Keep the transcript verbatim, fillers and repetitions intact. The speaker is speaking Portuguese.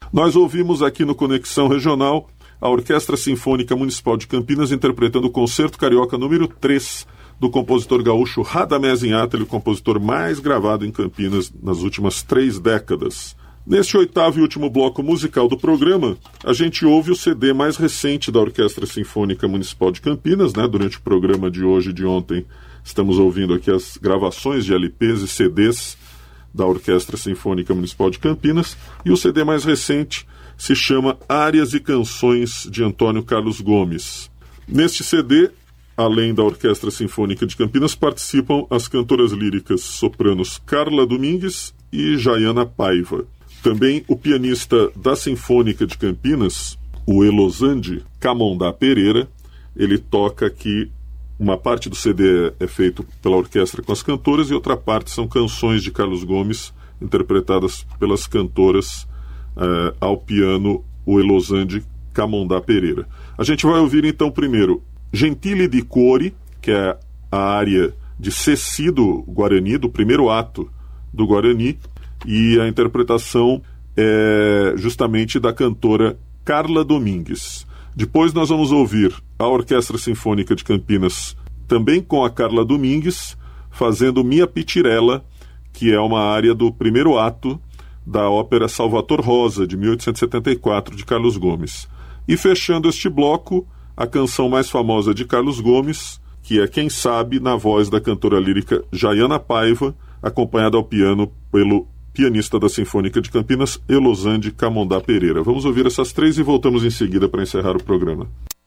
Nós ouvimos aqui no Conexão Regional a Orquestra Sinfônica Municipal de Campinas interpretando o Concerto Carioca número três do compositor gaúcho Radamés Inátali, o compositor mais gravado em Campinas nas últimas três décadas. Neste oitavo e último bloco musical do programa, a gente ouve o C D mais recente da Orquestra Sinfônica Municipal de Campinas, né? Durante o programa de hoje e de ontem, estamos ouvindo aqui as gravações de L Ps e C Ds da Orquestra Sinfônica Municipal de Campinas, e o C D mais recente se chama Árias e Canções de Antônio Carlos Gomes. Neste C D, além da Orquestra Sinfônica de Campinas, participam as cantoras líricas sopranos Carla Domingues e Jaiana Paiva. Também o pianista da Sinfônica de Campinas, o Elosande Camondá Pereira. Ele toca aqui, uma parte do C D é feito pela orquestra com as cantoras e outra parte são canções de Carlos Gomes interpretadas pelas cantoras. Uh, ao piano, o Elosande Camondá Pereira. A gente vai ouvir então primeiro Gentile di Cuore, que é a área de Ceci do Guarani, do primeiro ato do Guarani, e a interpretação é justamente da cantora Carla Domingues. Depois nós vamos ouvir a Orquestra Sinfônica de Campinas, também com a Carla Domingues, fazendo Mia Pitirella, que é uma área do primeiro ato da ópera Salvator Rosa, de mil oitocentos e setenta e quatro, de Carlos Gomes. E fechando este bloco, a canção mais famosa de Carlos Gomes, que é Quem Sabe, na voz da cantora lírica Jaiana Paiva, acompanhada ao piano pelo pianista da Sinfônica de Campinas, Elosande Camondá Pereira. Vamos ouvir essas três e voltamos em seguida para encerrar o programa.